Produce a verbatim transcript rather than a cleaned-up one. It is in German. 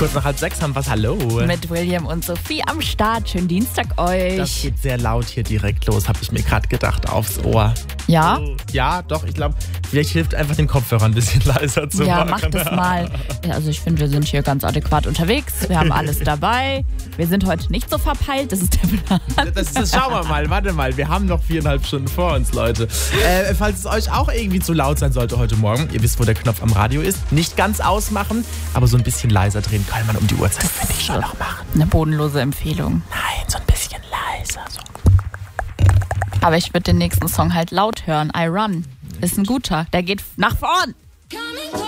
Kurz nach halb sechs haben wir's. Hallo. Mit William und Sophie am Start. Schönen Dienstag euch. Das geht sehr laut hier direkt los, habe ich mir gerade gedacht, aufs Ohr. Ja? Ja, doch, ich glaube, vielleicht hilft einfach den Kopfhörer ein bisschen leiser zu Ja, machen. mach das mal. Ja, also ich finde, wir sind hier ganz adäquat unterwegs. Wir haben alles dabei. Wir sind heute nicht so verpeilt, das ist der Plan. Das, das, schauen wir mal, warte mal. Wir haben noch viereinhalb Stunden vor uns, Leute. Äh, falls es euch auch irgendwie zu laut sein sollte heute Morgen, ihr wisst, wo der Knopf am Radio ist, nicht ganz ausmachen, aber so ein bisschen leiser drehen kann man um die Uhrzeit, finde ich, schon noch machen. Eine bodenlose Empfehlung. Nein, so ein bisschen leiser. So. Aber ich würde den nächsten Song halt laut hören. I Run ist ein guter, der geht nach vorn.